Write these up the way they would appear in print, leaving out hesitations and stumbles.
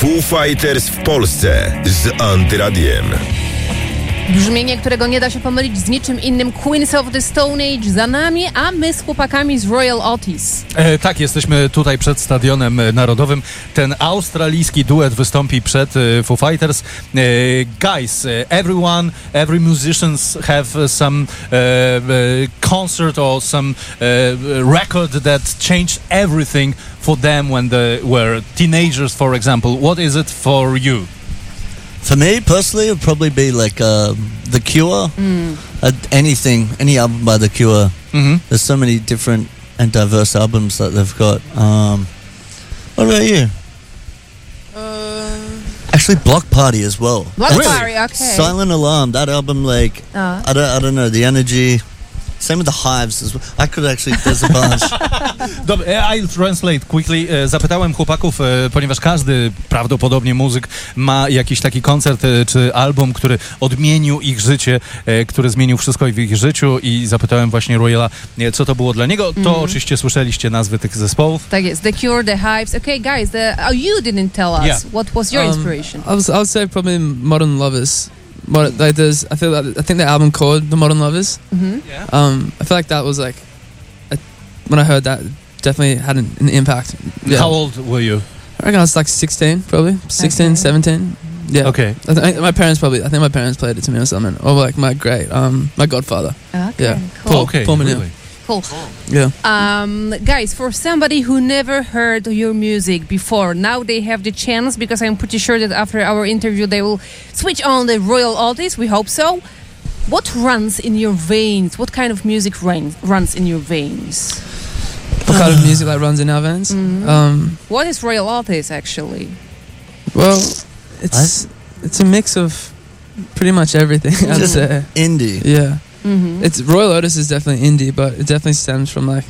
Foo Fighters w Polsce z Antyradiem. Brzmienie, którego nie da się pomylić z niczym innym. Queens of the Stone Age za nami, a my z chłopakami z Royal Otis. Tak, jesteśmy tutaj przed Stadionem Narodowym. Ten australijski duet wystąpi przed Foo Fighters. Guys, every musicians have some concert or some record that changed everything for them when they were teenagers, for example. What is it for you? For me personally, it would probably be like The Cure. Any album by The Cure. Mm-hmm. There's so many different and diverse albums that they've got. What about you? Actually, Block Party as well. Block Party, okay. Silent Alarm. That album, like I don't know, the energy. Same with the Hives as well. I could actually, there's a bunch. I'll translate quickly. Zapytałem chłopaków, ponieważ każdy prawdopodobnie muzyk ma jakiś taki koncert czy album, który odmienił ich życie, który zmienił wszystko w ich życiu, i zapytałem właśnie Royala, co to było dla niego. To oczywiście słyszeliście nazwy tych zespołów. Tak jest, The Cure, The Hives. Okay, guys, you didn't tell us. What was your inspiration? I would say probably Modern Lovers. I think the album called The Modern Lovers. Mm-hmm. Yeah. I feel like that was like when I heard that, definitely had an impact. Yeah. How old were you? I reckon I was like 16, probably 16, Okay. 17. Yeah. Okay. I think my parents played it to me or something. Or like my godfather. Okay, Yeah. cool. Paul Manil. Really? Cool. Yeah. Guys, for somebody who never heard your music before, now they have the chance, because I'm pretty sure that after our interview they will switch on the Royal Otis. We hope so. What runs in your veins? What kind of music runs in your veins? What kind of music like runs in our veins? What is Royal Otis actually? Well, it's a mix of pretty much everything. I'd say. Indie. Yeah. Mm-hmm. It's Royal Otis is definitely indie, but it definitely stems from like,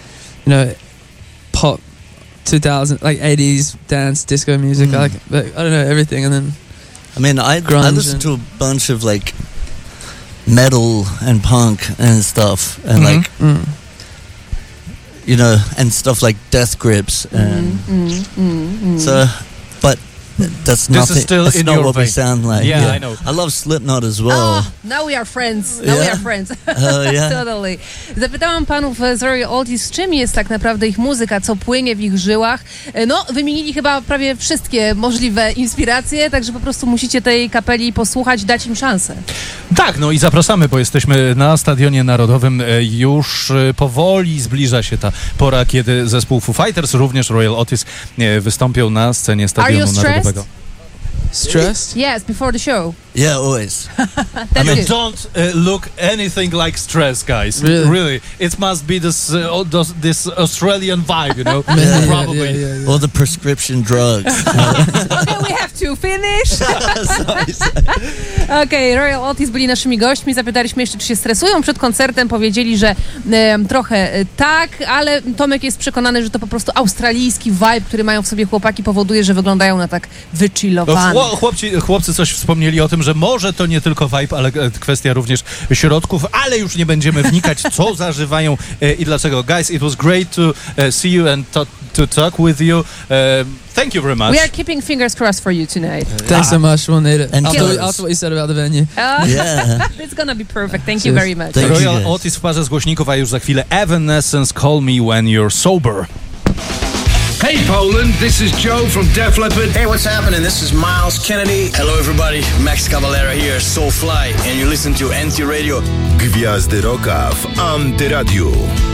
pop, 2000 like 80s dance disco music. Like I don't know, everything, and then I mean, I listen to a bunch of like metal and punk and stuff, and like and stuff like Death Grips, and so, but that's This is still that's in not your what we vein. sound like. Yeah, I know. I love Slipknot as well. Now we are friends. Now we are friends. Yeah. Totally. Zapytałam panów z Royal Otis, czym jest tak naprawdę ich muzyka, co płynie w ich żyłach. Wymienili chyba prawie wszystkie możliwe inspiracje, także po prostu musicie tej kapeli posłuchać, dać im szansę. Tak, i zapraszamy, bo jesteśmy na Stadionie Narodowym. Już powoli zbliża się ta pora, kiedy zespół Foo Fighters, również Royal Otis, wystąpią na scenie Stadionu Narodowego. Stressed? Yes, before the show. Yeah, always. Don't look anything like stress, guys. Really? It must be this Australian vibe, Yeah, probably. Yeah. Or the prescription drugs. Okay, we have to finish. Okej, Royal Otis byli naszymi gośćmi. Zapytaliśmy jeszcze, czy się stresują przed koncertem. Powiedzieli, że trochę tak, ale Tomek jest przekonany, że to po prostu australijski vibe, który mają w sobie chłopaki, powoduje, że wyglądają na tak wychillowane. Chłopcy coś wspomnieli o tym, że może to nie tylko vibe, ale kwestia również środków, ale już nie będziemy wnikać, co zażywają i dlaczego. Guys, it was great to see you and to talk with you. Thank you very much. We are keeping fingers crossed for you tonight. Thanks so much. We'll need it. And After what you said about the venue. Yeah. It's gonna be perfect. Thank you very much. Thank you, Royal guys. Otis w parze z głośników, a już za chwilę Evanescence, Call Me When You're Sober. Hey Poland, this is Joe from Def Leppard. Hey, what's happening? This is Miles Kennedy. Hello everybody, Max Cavalera here, Soulfly, and you listen to Anti-Radio. Gwiazdy Rocka w Antyradiu.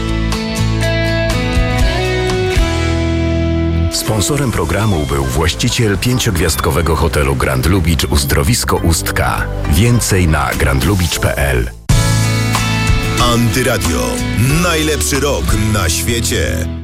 Sponsorem programu był właściciel 5-gwiazdkowego hotelu Grand Lubicz Uzdrowisko Ustka. Więcej na grandlubicz.pl. Antyradio. Najlepszy rok na świecie.